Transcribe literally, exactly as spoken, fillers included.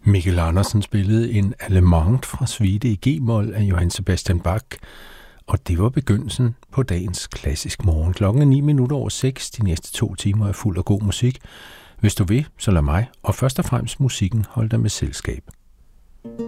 Mikkel Andersen spillede en Allemande fra suite i G-mol af Johann Sebastian Bach, og det var begyndelsen på dagens klassisk morgen. Klokken er ni minutter over seks. De næste to timer er fuld af god musik. Hvis du vil, så lad mig, og først og fremmest musikken, holde dig med selskab.